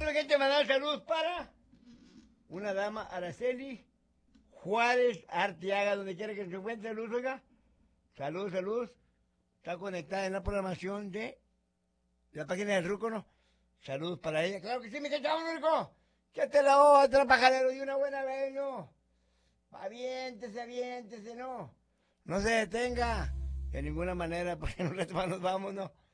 gente, mandar saludos para una dama, Araceli Juárez Arteaga, donde quiera que se encuentre, Luz, oiga. Saludos, saludos. Está conectada en la programación de la página del Ruco, ¿no? Saludos para ella. Claro que sí, mi gente, vámonos, Ruco. Échate la otra, pajarero, y una buena vez, ¿no? Aviéntese, aviéntese, ¿no? No se detenga. De ninguna manera, porque en un rato más nos vamos, ¿no?